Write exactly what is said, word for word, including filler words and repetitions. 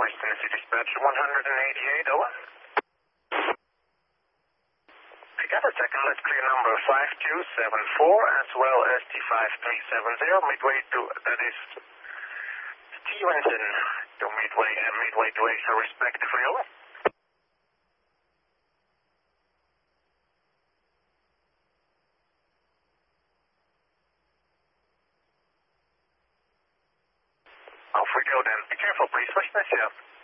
West Tennessee Dispatch one eighty-eight, over. Pick up a second, let's clear number five two seven four as well as T five three seven zero, midway to, that is Stevenson to Midway and Midway to Asia respectively, over. Off we go then. Be careful please, West Tennessee.